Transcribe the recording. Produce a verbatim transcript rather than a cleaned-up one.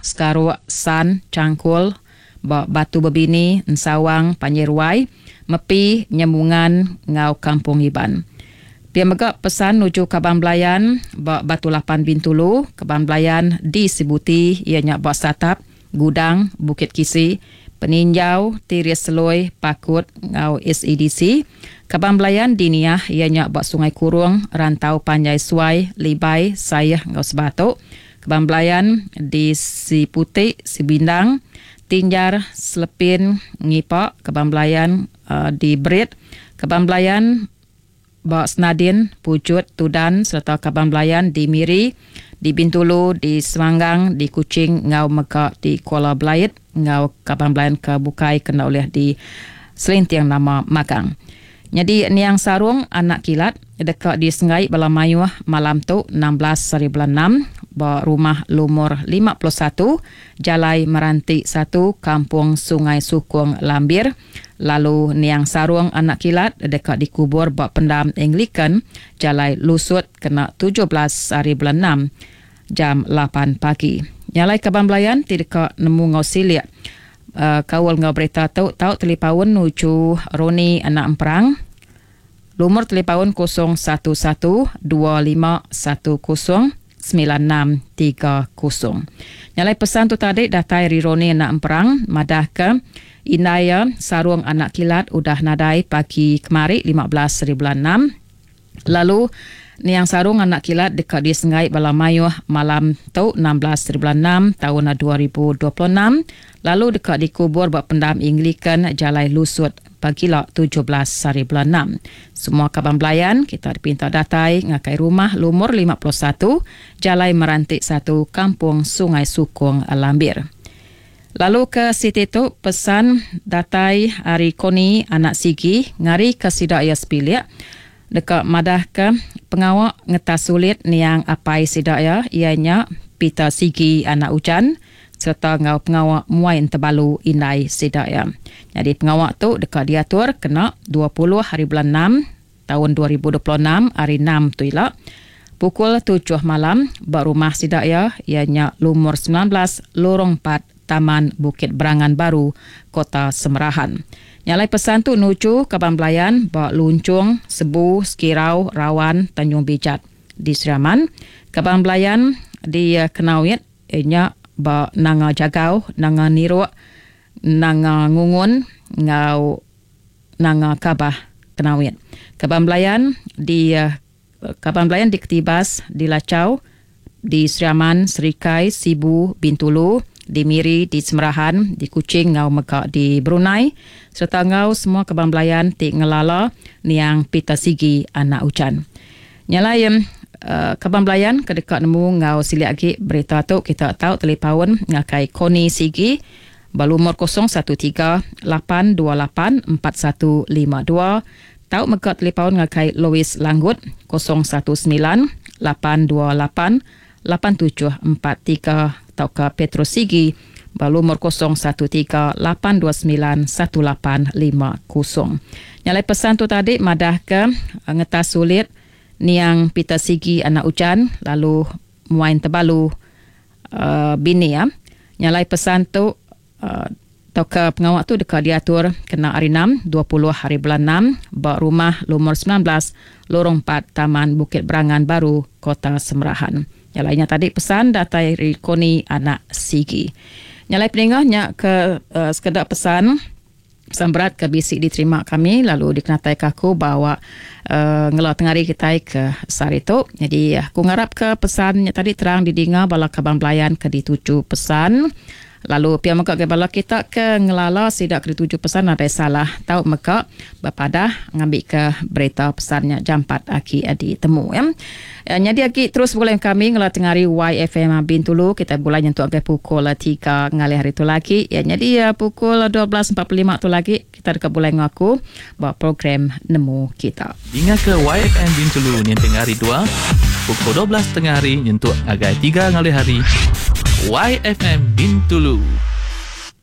Sekaruk, San, Cangkul, Batu Berbini, Nsawang, Panjirwai, Mepi, Nyembungan, Ngau Kampung Iban. Pia megak pesan nuju Kaban Belayan, Batu Lapan Bintulu, Kaban Belayan di Sibuti, ianya Bak Satap, Gudang, Bukit Kisi, Peninjau, Tiris Seloi, Pakut, Ngau S E D C, Kaban Belayan di Niah, ianya Bak Sungai Kurung, Rantau Panjai Suai, Libai, Sayah, Ngau Sebatuk, Kaban Belayan di Siputi, Sibindang, Tinjar, Selepin, Ngipak, Kaban Belayan uh, di Berit, Kaban Belayan Bak Senadin, Pucut, Tudan serta Kaban Belayan di Miri, di Bintulu, di Semanggang, di Kuching, Ngau Megak di Kuala Belait, Ngau Kaban Belayan ke Bukai kena oleh di Selintiang nama Magang. Jadi Niang Sarung anak kilat dekat di Sengai Balamayuh malam tu enam belas hari bulan enam, ba rumah lumur lima puluh satu, Jalai Meranti satu, Kampung Sungai Sukung Lambir. Lalu Niang Sarung anak kilat dekat di kubur bak pendam Anglican, Jalai Lusut kena tujuh belas hari bulan enam jam lapan pagi. Nyalai Kaban Belayan ti dekat nemu ngau silia. Uh, kawal ngau berita tau tau telipawun nuju Roni anak emperang. Lumur telipawun kosong satu satu dua lima satu kosong sembilan enam tiga kosong. Nyalai pesan tu tadi datai Roni anak emperang madah ke Inaya Sarung anak kilat udah nadai pagi kemari lima belas hari bulan enam. Lalu Niang Sarung anak kilat dekat di Sengai Balamayuh malam tu enam belas hari bulan enam tahun dua ribu dua puluh enam. Lalu dekat di kubur bak pendam Anglican Jalai Lusut pagi lah tujuh belas hari bulan enam. Semua Kaban Belayan kita dipinta datai ngakai rumah lumur lima puluh satu, Jalai Merantik satu, Kampung Sungai Sukung Lambir. Lalu ke Siti tu pesan datai Ari Koni anak Sigi ngari ke Sidak Ya Sepilik dekat madah ke pengawak ngetas sulit niang apai Sidak Ya ianya Pita Sigi anak Ujan serta ngau pengawak Muain Tebalu Inai Sidak Ya. Jadi pengawak tu dekat diatur kena dua puluh hari bulan enam tahun dua ribu dua puluh enam hari enam tu ilak pukul tujuh malam bak rumah Sidak Ya ianya lumur sembilan belas lorong empat Taman Bukit Berangan Baru, Kota Semerahan. Nyalai pesan tu nuju Kaban Belayan, bak Luncung, Sebu, Sekirau, Rawan, Tanjung Bijat di Seriaman. Kaban Belayan di uh, Kenawit, ianya bak Nanga Jagau, Nanga Niruk, Nanga Ngungun, Ngau Nanga Kabah, Kenawit. Kaban Belayan di uh, Kaban Belayan di Ketibas, di Lacau, di Seriaman, Serikai, Sibu, Bintulu, di Miri, di Semerahan, di Kuching, Ngau Megak di Brunei, serta Ngau semua Kaban Belayan di Ngelala, Niang Pita Sigi anak Ujan. Nyalai uh, Kaban Belayan kedekat nemu Ngau silik lagi berita tu kita tahu telipawun ngakai Koni Sigi balumur kosong satu tiga lapan dua lapan empat satu lima dua. Tahu Megak telipawun ngakai Lois Langgut kosong satu sembilan lapan dua lapan lapan tujuh empat tiga atau ke Petrus Sigi balumur kosong satu tiga lapan dua sembilan satu lapan lima kosong. Nyalai pesan tu tadi madah ke ngetas sulit Niang Pita Sigi anak Ujan lalu Muain Tebalu uh, bini ya. Nyalai pesan tu uh, atau ke pengawak tu dekat diatur kena hari enam dua puluh hari bulan enam bak rumah lumur sembilan belas lorong empat Taman Bukit Berangan Baru, Kota Semerahan. Yang lainnya tadi pesan datai Koni anak Sigi. Nyalai peningahnya ke uh, sekedar pesan pesan berat ke bisik diterima kami lalu dikenatai kaku bawa uh, ngelau tengari kita ke sari tu. Jadi aku ngarap ke pesannya tadi terang didengar bala Kaban Belayan ke dituju pesan. Lalu pihak Mekak ke bala kita ke ngelala sidak ke dituju pesan ada salah tahu Mekak berpadah ngambil ke berita pesannya jam empat aki adi temu ya. Jadi aki terus boleh kami ngelau tengari Y F M Bintulu kita boleh nyentuh ke pukul tiga ngalih hari tu lagi ya. Jadi ya pukul dua belas empat puluh lima tu lagi kita dekat boleh ngaku bawa program nemu kita. Ingat ke Y F M Bintulu nyentuh hari dua pukul dua belas tengah hari nyentuh agak tiga ngalih hari Y F M Bintulu.